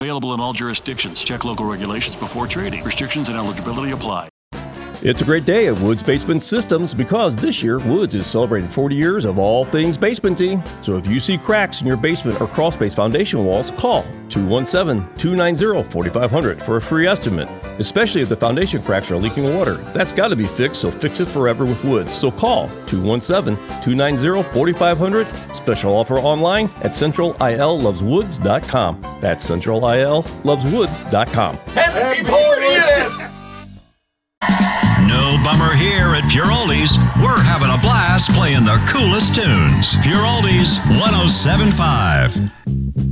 Available in all jurisdictions. Check local regulations before trading. Restrictions and eligibility apply. It's a great day at Woods Basement Systems because this year Woods is celebrating 40 years of all things basementy. So if you see cracks in your basement or crawl space foundation walls, call 217-290-4500 for a free estimate. Especially if the foundation cracks are leaking water. That's got to be fixed, so fix it forever with Woods. So call 217-290-4500. Special offer online at centralilloveswoods.com. That's centralilloveswoods.com. Happy 40th! No bummer here at Pure Oldies. We're having a blast playing the coolest tunes. Pure Oldies 107.5.